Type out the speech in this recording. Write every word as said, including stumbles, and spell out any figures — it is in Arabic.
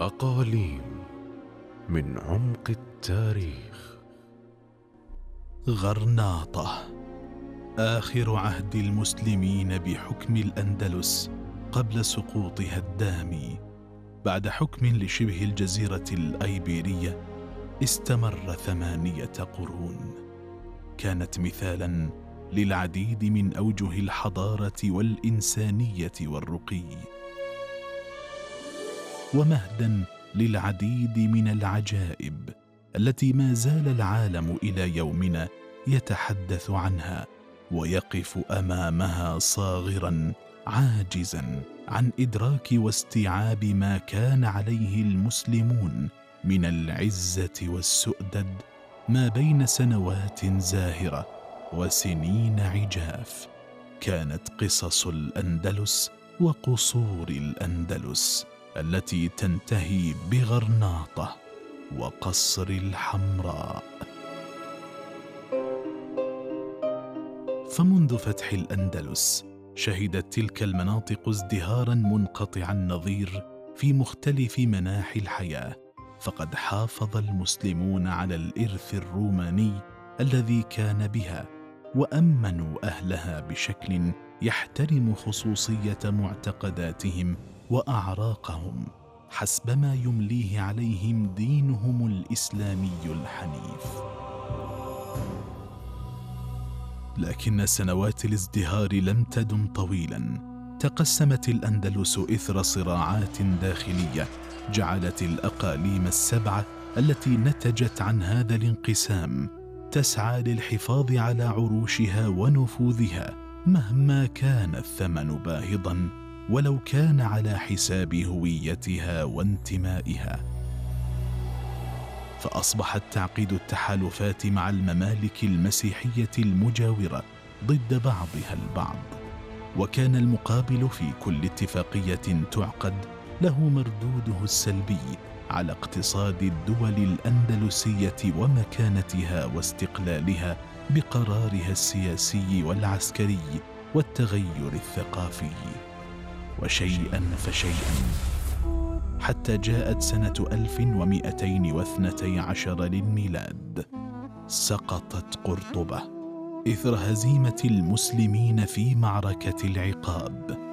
أقاليم من عمق التاريخ. غرناطة، آخر عهد المسلمين بحكم الأندلس قبل سقوطها الدامي، بعد حكم لشبه الجزيرة الأيبيرية استمر ثمانية قرون. كانت مثالاً للعديد من أوجه الحضارة والإنسانية والرقي، ومهداً للعديد من العجائب التي ما زال العالم إلى يومنا يتحدث عنها ويقف أمامها صاغراً عاجزاً عن إدراك واستيعاب ما كان عليه المسلمون من العزة والسؤدد ما بين سنوات زاهرة وسنين عجاف. كانت قصص الأندلس وقصور الأندلس التي تنتهي بغرناطة وقصر الحمراء. فمنذ فتح الأندلس شهدت تلك المناطق ازدهاراً منقطع النظير في مختلف مناحي الحياة، فقد حافظ المسلمون على الإرث الروماني الذي كان بها، وأمنوا أهلها بشكل يحترم خصوصية معتقداتهم وأعراقهم حسب ما يمليه عليهم دينهم الإسلامي الحنيف. لكن سنوات الازدهار لم تدم طويلاً. تقسمت الأندلس إثر صراعات داخلية جعلت الأقاليم السبعة التي نتجت عن هذا الانقسام تسعى للحفاظ على عروشها ونفوذها مهما كان الثمن باهظاً، ولو كان على حساب هويتها وانتمائها. فأصبحت تعقيد التحالفات مع الممالك المسيحية المجاورة ضد بعضها البعض، وكان المقابل في كل اتفاقية تعقد له مردوده السلبي على اقتصاد الدول الأندلسية ومكانتها واستقلالها بقرارها السياسي والعسكري والتغير الثقافي. وشيئا فشيئا حتى جاءت سنة ألف ومئتين واثنتي عشر للميلاد، سقطت قرطبة إثر هزيمة المسلمين في معركة العقاب